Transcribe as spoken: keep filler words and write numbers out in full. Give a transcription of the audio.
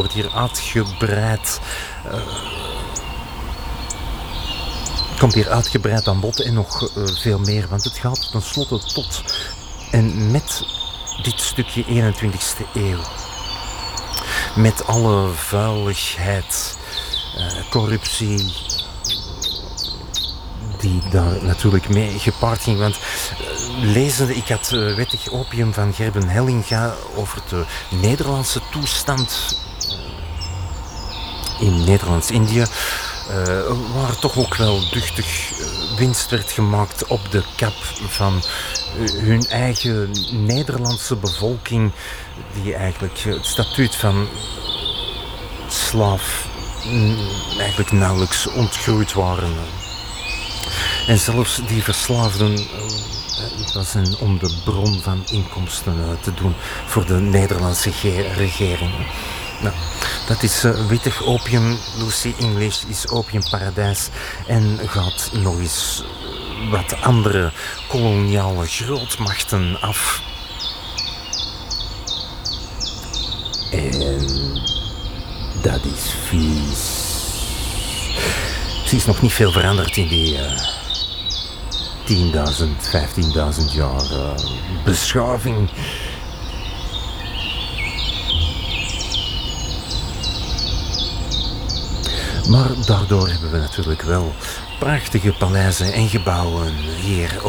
wordt hier uitgebreid, uh, komt hier uitgebreid aan bod en nog uh, veel meer, want het gaat tenslotte tot en met dit stukje eenentwintigste eeuw. Met alle vuiligheid, uh, corruptie, die daar natuurlijk mee gepaard ging. Want uh, lezende, ik had uh, Wettig Opium van Gerben Hellinga over de Nederlandse toestand uh, in Nederlands-Indië, uh, waar toch ook wel duchtig uh, winst werd gemaakt op de kap van uh, hun eigen Nederlandse bevolking, die eigenlijk het statuut van slaaf mm, eigenlijk nauwelijks ontgroeid waren. En zelfs die verslaafden, het was een, om de bron van inkomsten uh, te doen voor de Nederlandse ge- regering. Nou, dat is uh, Wettig Opium. Lucy English is Opiumparadijs en gaat nog eens wat andere koloniale grootmachten af. En dat is vies. Er is nog niet veel veranderd in die uh, tienduizend, vijftienduizend jaar uh, beschaving. Maar daardoor hebben we natuurlijk wel prachtige paleizen en gebouwen hier